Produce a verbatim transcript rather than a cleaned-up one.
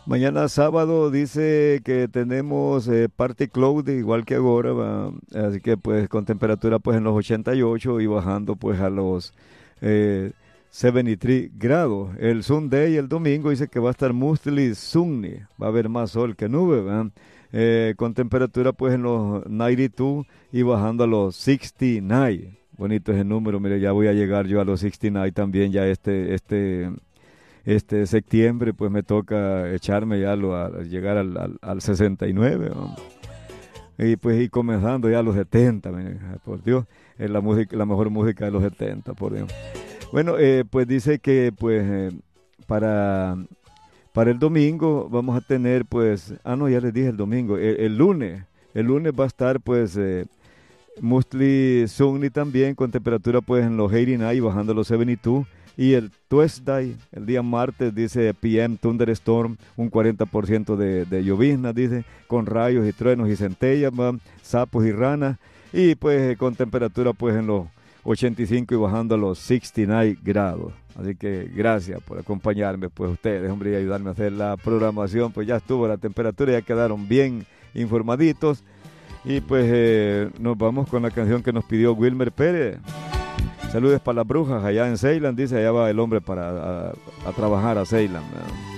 Mañana sábado dice que tenemos eh, party cloud igual que ahora, va, así que pues con temperatura pues en los ochenta y ocho y bajando pues a los eh, setenta y tres grados. El Sunday, el domingo, dice que va a estar mostly sunny, va a haber más sol que nube, ¿va? Eh, con temperatura pues en los noventa y dos y bajando a los sesenta y nueve. Bonito ese número, mire, ya voy a llegar yo a los sesenta y nueve también ya este, este este septiembre, pues me toca echarme ya lo, a, a llegar al, al, al sesenta y nueve, ¿no? Y pues y comenzando ya a los setenta, mire, por Dios, es la música, la mejor música de los setenta, por Dios. Bueno, eh, pues dice que pues eh, para, para el domingo vamos a tener pues, ah no, ya les dije el domingo, el, el lunes, el lunes va a estar pues eh, mostly sunny también, con temperatura pues en los ochenta y nueve y bajando a los setenta y dos. Y el Tuesday, el día martes, dice P M Thunderstorm, un cuarenta por ciento de, de llovizna, dice, con rayos y truenos y centellas, ¿va? Sapos y ranas, y pues eh, con temperatura pues en los ochenta y cinco y bajando a los sesenta y nueve grados. Así que gracias por acompañarme, pues ustedes, hombre, y ayudarme a hacer la programación, pues ya estuvo la temperatura, ya quedaron bien informaditos. Y pues eh, nos vamos con la canción que nos pidió Wilmer Pérez. Saludos para las brujas allá en Ceylan, dice, allá va el hombre para a, a trabajar a Ceylan, ¿verdad?